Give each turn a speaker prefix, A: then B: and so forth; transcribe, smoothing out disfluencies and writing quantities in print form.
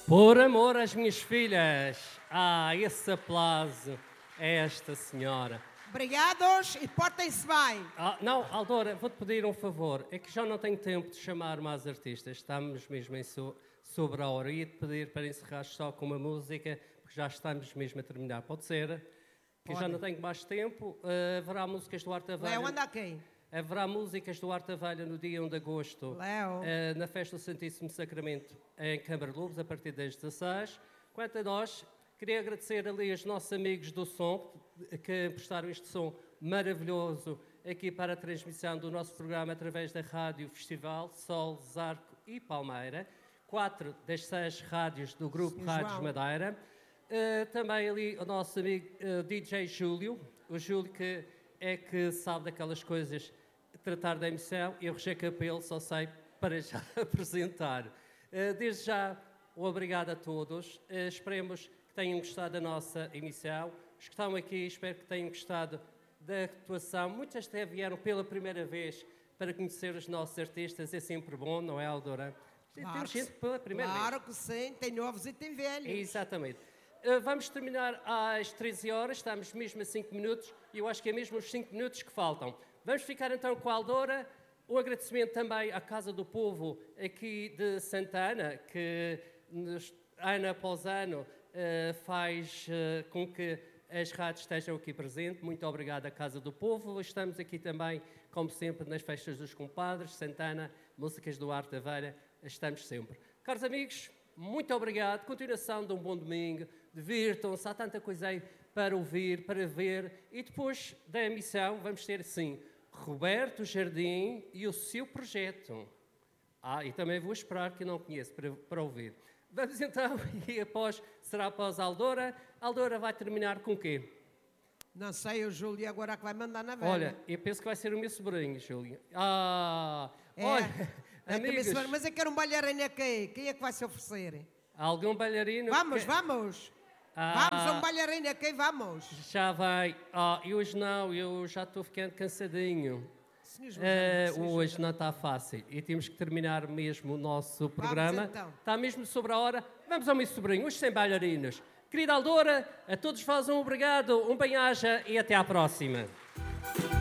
A: Por amor às minhas filhas. Esse aplauso a esta senhora.
B: Obrigados e portem-se bem.
A: Não, Aldora, vou-te pedir um favor. É que já não tenho tempo de chamar mais artistas. Estamos mesmo sobre a hora. Ia-te pedir para encerrar só com uma música, porque já estamos mesmo a terminar. Pode ser? Que já não tenho mais tempo. Haverá músicas do Arte Velha.
B: Léo, anda aqui.
A: Haverá músicas do Arte Velha no dia 1 de agosto.
B: Léo.
A: Na festa do Santíssimo Sacramento em Câmara de Lobos, a partir das 16. Quanto a nós, queria agradecer ali aos nossos amigos do som que prestaram este som maravilhoso aqui para a transmissão do nosso programa através da Rádio Festival, Sol, Zarco e Palmeira. 4 das 6 rádios do Grupo Rádios Madeira. Também ali o nosso amigo DJ Júlio, o Júlio que sabe daquelas coisas, tratar da emissão, e o Roger Capelo só sei para já apresentar. Desde já, obrigado a todos. Esperemos que tenham gostado da nossa emissão. Os que estão aqui, espero que tenham gostado da atuação. Muitas até vieram pela primeira vez para conhecer os nossos artistas. É sempre bom, não é, Aldora?
B: Claro,
A: temos gente pela primeira vez.
B: Claro que sim, tem novos e tem velhos.
A: Exatamente. Vamos terminar às 13 horas, estamos mesmo a 5 minutos e eu acho que é mesmo os 5 minutos que faltam. Vamos ficar então com a Aldora. Um agradecimento também à Casa do Povo aqui de Santana, que ano após ano faz com que as rádios estejam aqui presentes. Muito obrigado à Casa do Povo. Estamos aqui também, como sempre, nas festas dos compadres, Santana, músicas do Arte Aveira, estamos sempre. Caros amigos, muito obrigado. Continuação de um bom domingo. Divirtam-se, há tanta coisa aí para ouvir, para ver. E depois da emissão vamos ter, sim, Roberto Jardim e o seu projeto. E também vou esperar, que não conheço, para ouvir. Vamos então, e será após a Aldora. A Aldora vai terminar com o quê?
B: Não sei, o Júlio agora é que vai mandar na velha.
A: Olha, eu penso que vai ser o meu sobrinho, Júlio. Olha, amigos.
B: Mas eu quero um bailarino aqui. Quem é que vai se oferecer?
A: Algum bailarino?
B: Vamos. Vamos a um bailarino aqui, vamos.
A: Já vai. E hoje não, eu já estou ficando cansadinho. Hoje não está fácil e temos que terminar mesmo o nosso programa.
B: Então.
A: Está mesmo sobre a hora. Vamos ao meu sobrinho, hoje sem bailarinos. Querida Aldora, a todos vós um obrigado, um bem-aja e até à próxima.